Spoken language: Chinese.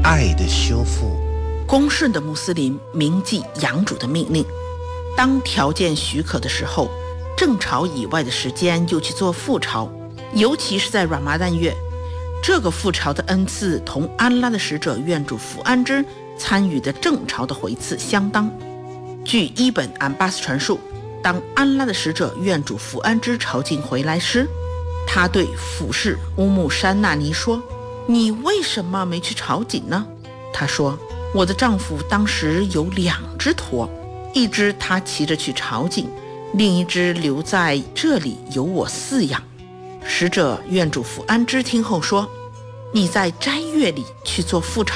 爱的修复。 恭顺的穆斯林铭记养主的命令，当条件许可的时候，正朝以外的时间又去做复朝，尤其是在拉玛旦月。这个复朝的恩赐同安拉的使者愿主福安之参与的正朝的回赐相当。据伊本安巴斯传述，当安拉的使者愿主福安之朝觐回来时，他对俯视乌木山纳尼说：你为什么没去朝觐呢？他说：我的丈夫当时有2只驼，一只他骑着去朝觐，另一只留在这里由我饲养。使者愿主福安之听后说：你在斋月里去做复朝